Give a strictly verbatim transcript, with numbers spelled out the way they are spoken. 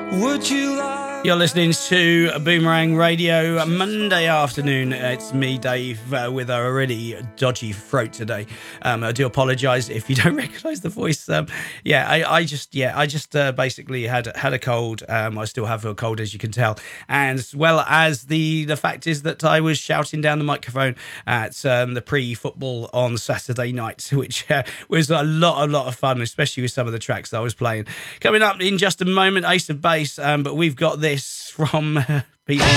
Would you like... You're listening to Boomerang Radio Monday afternoon. It's me, Dave, uh, with a really dodgy throat today. Um, I do apologise if you don't recognise the voice. Um, yeah, I, I just, yeah, I just uh, basically had had a cold. Um, I still have a cold, as you can tell, and as well as the the fact is that I was shouting down the microphone at um, the pre-football on Saturday night, which uh, was a lot, a lot of fun, especially with some of the tracks that I was playing. Coming up in just a moment, Ace of Base, um, but we've got this from uh, people.